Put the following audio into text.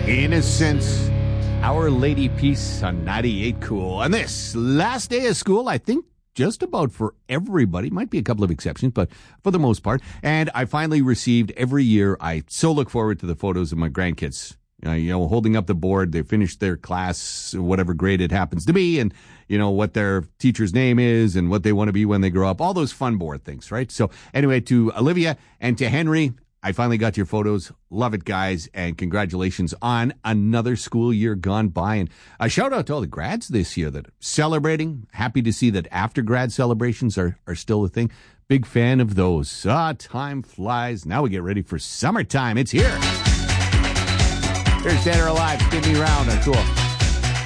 Innocence, Our Lady Peace on 98 Cool. And this last day of school, I think just about for everybody, might be a couple of exceptions, but for the most part. And I finally received every year, I so look forward to the photos of my grandkids. Holding up the board, they finished their class, whatever grade it happens to be, and, what their teacher's name is and what they want to be when they grow up. All those fun board things, right? So anyway, to Olivia and to Henry, I finally got your photos. Love it, guys. And congratulations on another school year gone by. And a shout out to all the grads this year that are celebrating. Happy to see that after grad celebrations are still a thing. Big fan of those. Time flies. Now we get ready for summertime. It's here. Here's Dead or Alive. Spin me round on Cool.